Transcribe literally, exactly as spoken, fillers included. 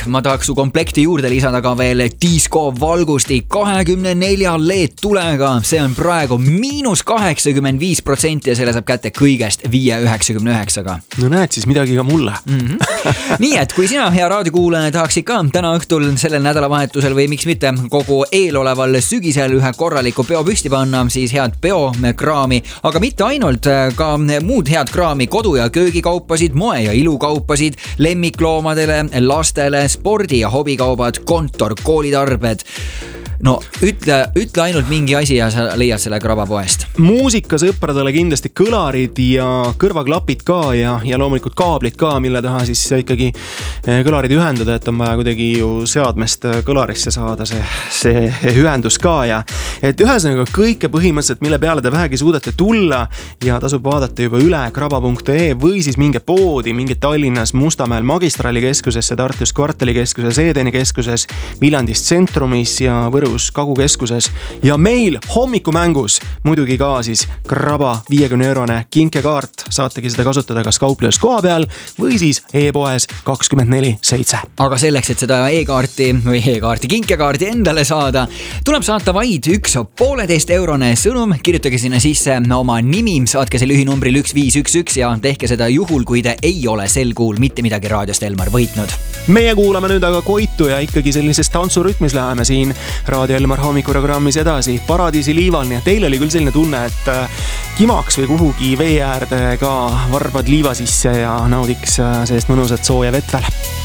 ma tahaks su komplekti juurde lisada ka veel Disco valgusti kahekümne nelja L E D tulega. See on praegu miinus kaheksakümmend viis protsenti ja selle saab kätte kõigest viie üheksakümne üheksaga. No näed siis midagi ka mulle. Mm-hmm. Nii et kui sina, hea raadiokuulaja, tahaksid ka täna õhtul sellel nädalavahetusel või miks mitte kogu eeloleval sügisel ühe korraliku peo püsti panna, siis head peokraami, aga mitte ainult, ka muud head kraami, kodu- ja köögikaupasid, moe- ja ilukaupasid, lemmikloomadele, lastele, spordi- ja hobikaubad, kontor, koolitarbed. No ütle, ütle ainult mingi asi ja sa leiad selle krabapoest. Muusikasõpradele kindlasti kõlarid ja kõrvaklapid ka ja, ja loomulikult kaablid ka, mille taha siis ikkagi kõlarid ühendada, et on vaja kuidagi ju seadmest kõlarisse saada see, see ühendus ka ja et ühesõnaga kõike põhimõtteliselt, mille peale te vähegi suudate tulla ja tasub vaadata juba üle kraba punkt ee või siis minge poodi, minge Tallinnas Mustamäel Magistrali keskusesse, Tartus Kvartali keskuses, Edeni keskuses, Viljandis Tsentrumis ja Võru Kagukeskuses ja meil hommikumängus muidugi ka siis kraba viiekümne eurone kinkekaart. Saategi seda kasutada kas kaupluses koha peal või siis e-poes kakskümmend neli seitse. Aga selleks, et seda e-kaarti või e-kaarti kinkekaarti endale saada, tuleb saata vaid üks pooleteist eurone sõnum. Kirjutage sinna sisse oma nimi, saatke see lühinumbril üks viis üks üks ja tehke seda juhul, kui te ei ole sel kuul mitte midagi raadiost Elmar võitnud. Meie kuulame nüüd aga Koitu ja ikkagi sellises tantsurütmis läheme siin Raadio Elmar hommikuprogrammis edasi Paradiisi liival, nii et teil oli küll selline tunne, et kimaks või kuhugi vee äärde ka varbad liiva sisse ja naudiks sellest mõnusat sooja vett veel.